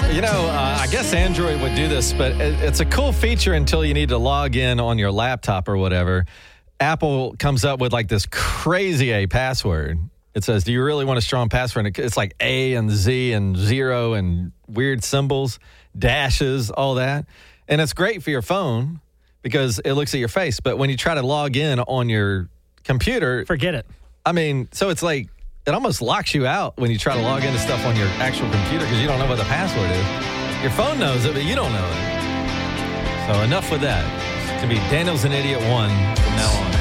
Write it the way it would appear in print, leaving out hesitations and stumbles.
I guess Android would do this, but it's a cool feature until you need to log in on your laptop or whatever. Apple comes up with like this crazy A password. It says, do you really want a strong password? And it's like A and Z and 0 and weird symbols, dashes, all that. And it's great for your phone because it looks at your face. But when you try to log in on your computer, forget it. I mean, so it's like, it almost locks you out when you try to log into stuff on your actual computer because you don't know what the password is. Your phone knows it, but you don't know it. So enough with that. It's going to be Daniel's an Idiot 1 from now on.